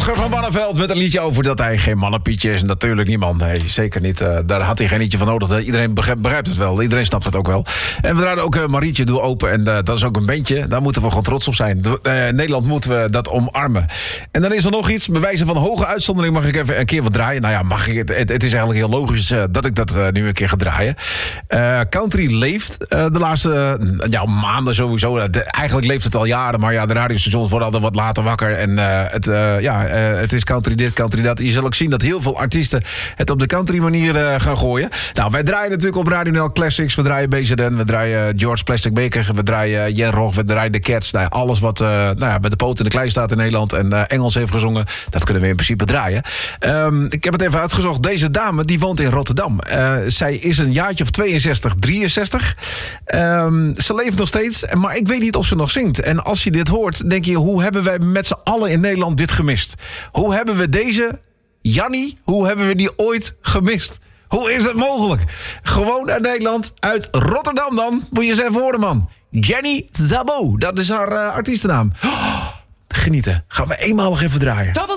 Jurgen van Barneveld met een liedje over dat hij geen mannenpietje is. Natuurlijk niet, man. Nee, zeker niet. Daar had hij geen liedje van nodig. Iedereen begrijpt het wel. Iedereen snapt het ook wel. En we draaien ook Marietje Doe Open. En dat is ook een bandje. Daar moeten we gewoon trots op zijn. Nederland moeten we dat omarmen. En dan is er nog iets. Bij wijze van hoge uitzondering mag ik even een keer wat draaien. Nou ja, mag ik het is eigenlijk heel logisch dat ik dat nu een keer ga draaien. Country leeft de laatste maanden sowieso. Eigenlijk leeft het al jaren. Maar ja, de radiostations worden altijd wat later wakker. En het is country dit, country dat. Je zal ook zien dat heel veel artiesten het op de country manier gaan gooien. Nou, wij draaien natuurlijk op Radio NL Classics. We draaien BZN, we draaien George Plastic Baker, we draaien Jen Rog, we draaien de Cats. Nou, alles wat met de poot in de klei staat in Nederland en Engels heeft gezongen, dat kunnen we in principe draaien. Ik heb het even uitgezocht. Deze dame, die woont in Rotterdam. Zij is een jaartje of 62, 63. Ze leeft nog steeds, maar ik weet niet of ze nog zingt. En als je dit hoort, denk je, hoe hebben wij met z'n allen in Nederland dit gemist? Hoe hebben we deze Jannie, hoe hebben we die ooit gemist? Hoe is het mogelijk? Gewoon uit Nederland, uit Rotterdam dan. Moet je eens even horen, man. Jenny Szabo, dat is haar artiestennaam. Oh, genieten. Gaan we eenmalig even draaien.